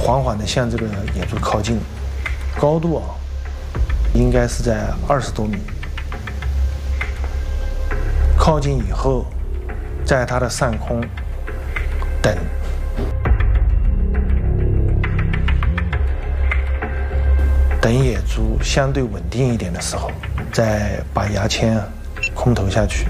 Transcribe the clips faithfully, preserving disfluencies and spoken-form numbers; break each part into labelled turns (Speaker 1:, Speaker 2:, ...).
Speaker 1: 缓缓地向这个野猪靠近，高度啊应该是在二十多米。靠近以后，在它的上空等，等野猪相对稳定一点的时候，再把牙签空投下去。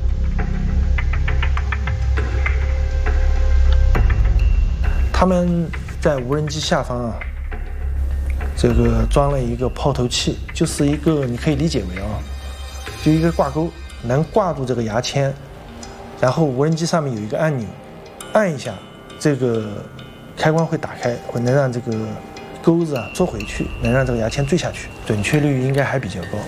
Speaker 1: 他们在无人机下方啊，这个装了一个抛投器，就是一个你可以理解为啊，就一个挂钩，能挂住这个牙签，然后无人机上面有一个按钮，按一下，这个开关会打开，会能让这个钩子啊捉回去，能让这个牙签坠下去，准确率应该还比较高。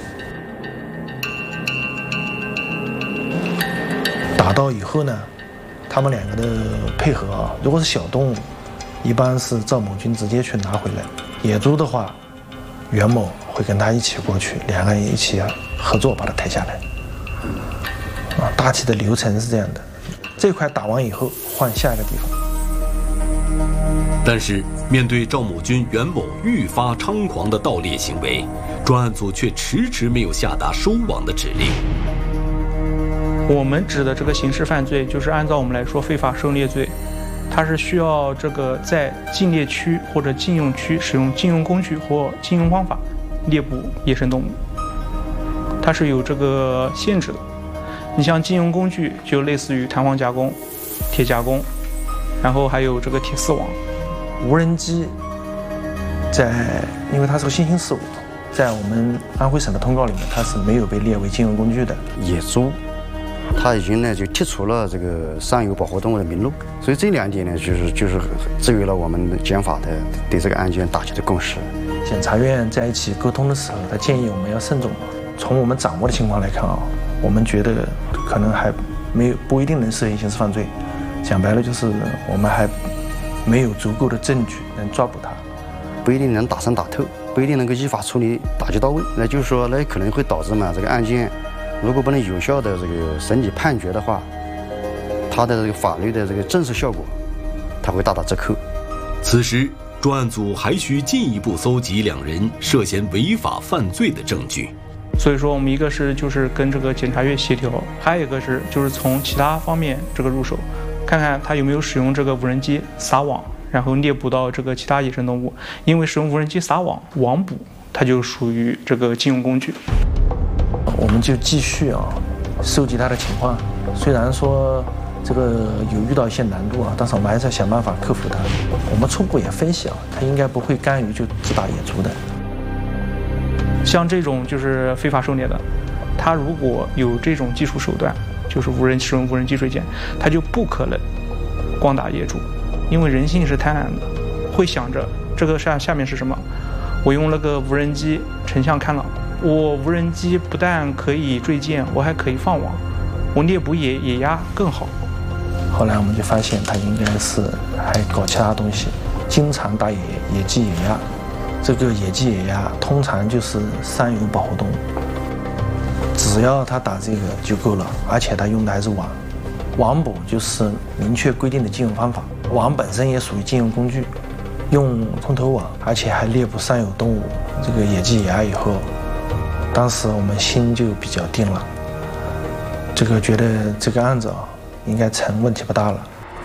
Speaker 1: 打到以后呢，他们两个的配合啊，如果是小动物，一般是赵某军直接去拿回来；野猪的话，袁某会跟他一起过去，两个人一起合作把它抬下来。啊，大体的流程是这样的：这块打完以后，换下一个地方。
Speaker 2: 但是，面对赵某军、袁某愈发猖狂的盗猎行为，专案组却迟迟没有下达收网的指令。
Speaker 3: 我们指的这个刑事犯罪，就是按照我们来说非法狩猎罪，它是需要这个在禁猎区或者禁用区使用禁用工具或禁用方法猎捕野生动物，它是有这个限制的。你像禁用工具，就类似于弹簧加工、铁加工，然后还有这个铁丝网。
Speaker 1: 无人机在，因为它是个新兴事物，在我们安徽省的通告里面，它是没有被列为禁用工具的。
Speaker 4: 野猪，它已经呢就剔除了这个上游保护动物的名录，所以这两点呢，就是就是制约了我们检法的对这个案件打击的共识。
Speaker 1: 检察院在一起沟通的时候，他建议我们要慎重。从我们掌握的情况来看啊，我们觉得可能还没有不一定能涉嫌刑事犯罪。讲白了就是我们还没有足够的证据能抓捕他，
Speaker 4: 不一定能打深打透，不一定能够依法处理打击到位。那就是说，那可能会导致嘛这个案件如果不能有效的这个审理判决的话，它的这个法律的这个震慑效果，它会大打折扣。
Speaker 2: 此时，专案组还需进一步搜集两人涉嫌违法犯罪的证据。
Speaker 3: 所以说，我们一个是就是跟这个检察院协调，还有一个是就是从其他方面这个入手，看看他有没有使用这个无人机撒网，然后猎捕到这个其他野生动物。因为使用无人机撒网网捕，它就属于这个禁用工具。
Speaker 1: 我们就继续啊，收集他的情况。虽然说这个有遇到一些难度啊，但是我们还是要想办法克服它。我们初步也分析啊，他应该不会甘于就只打野猪的。
Speaker 3: 像这种就是非法狩猎的，他如果有这种技术手段，就是无人使用无人机追歼，他就不可能光打野猪，因为人性是贪婪的，会想着这个下下面是什么，我用了个无人机成像看了。我无人机不但可以追歼，我还可以放网，我猎捕野野鸭更好。
Speaker 1: 后来我们就发现他应该是还搞其他东西，经常打野野鸡野鸭。这个野鸡野鸭通常就是上游保护动物，只要他打这个就够了，而且他用的还是网。网捕就是明确规定的禁用方法，网本身也属于禁用工具，用空投网，而且还猎捕上游动物，这个野鸡野鸭以后。当时我们心就比较定了，这个觉得这个案子啊，应该成，问题不大了。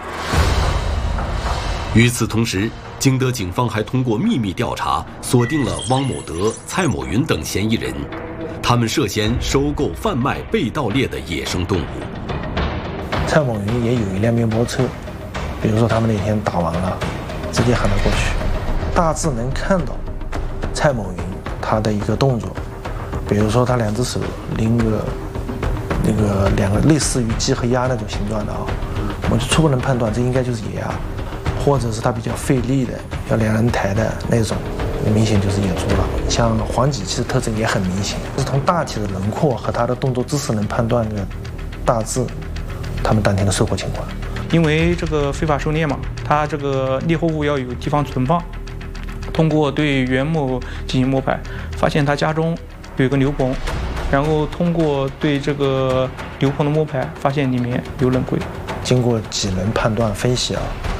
Speaker 2: 与此同时，经德警方还通过秘密调查，锁定了汪某德、蔡某云等嫌疑人，他们涉嫌收购、贩卖被盗猎的野生动物。
Speaker 1: 蔡某云也有一辆面包车，比如说他们那天打完了，直接喊他过去，大致能看到蔡某云他的一个动作。比如说，他两只手拎个那个两个类似于鸡和鸭那种形状的啊，我们就初步能判断这应该就是野鸭，或者是他比较费力的要两人抬的那种，明显就是野猪了。像黄脊其实特征也很明显，是从大体的轮廓和他的动作姿势能判断个大致他们当天的收获情况。
Speaker 3: 因为这个非法狩猎嘛，他这个猎获物要有地方存放。通过对袁某进行摸排，发现他家中有一个牛棚，然后通过对这个牛棚的摸排，发现里面有冷柜。
Speaker 1: 经过几轮判断分析啊，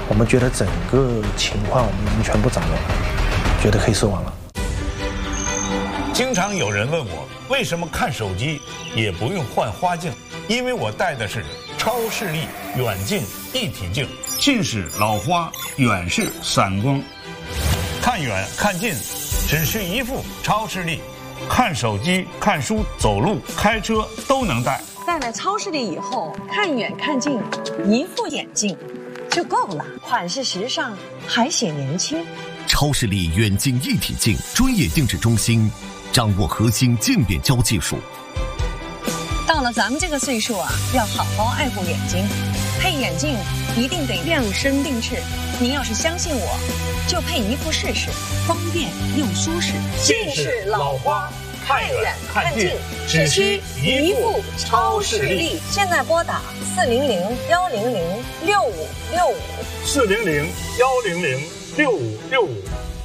Speaker 1: 我们觉得整个情况我们已经全部掌握了，觉得可以收网了。
Speaker 5: 经常有人问我，为什么看手机也不用换花镜？因为我戴的是超视力远近一体镜，近视老花，远视散光，看远看近只需一副超视力，看手机、看书、走路、开车都能戴。
Speaker 6: 戴了超视力以后，看远看近，一副眼镜就够了，款式时尚，还显年轻。
Speaker 7: 超视力远近一体镜专业定制中心，掌握核心渐变焦技术。
Speaker 6: 到了咱们这个岁数啊，要好好爱护眼睛，配眼镜一定得量身定制。您要是相信我，就配一副试试，方便又舒适。
Speaker 5: 近视老花，看远看近只需一副超视力。
Speaker 6: 现在拨打四零零幺零零六五六五，
Speaker 5: 四零零幺零零六五六五。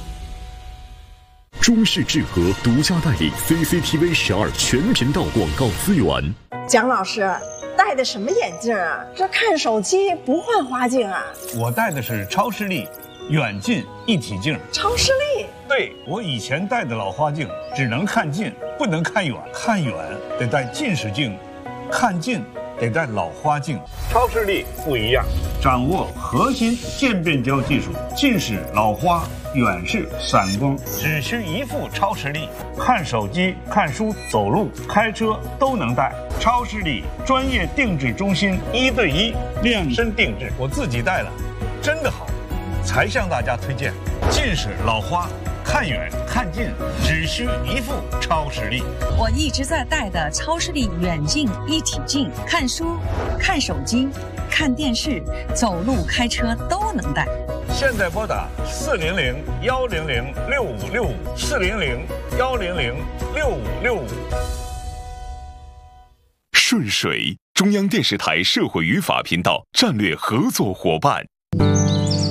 Speaker 8: 中视智和独家代理 C C T V 十二全频道广告资源。
Speaker 9: 蒋老师戴的什么眼镜啊？这看手机不换花镜啊？
Speaker 5: 我戴的是超视力远近一体镜。
Speaker 9: 超视力？
Speaker 5: 对，我以前戴的老花镜只能看近，不能看远，看远得戴近视镜，看近得戴老花镜。超视力不一样，掌握核心渐变焦技术，近视老花，远视散光，只需一副超视力，看手机、看书、走路、开车都能戴。超视力专业定制中心，一对一量身定制，我自己戴了，真的好，才向大家推荐。近视老花，看远看近只需一副超视力。
Speaker 6: 我一直在戴的超视力远近一体镜，看书、看手机、看电视、走路、开车都能戴。
Speaker 5: 现在拨打四零零幺零零六五六五，四零零幺零零六五六五。
Speaker 8: 顺水，中央电视台社会与法频道战略合作伙伴。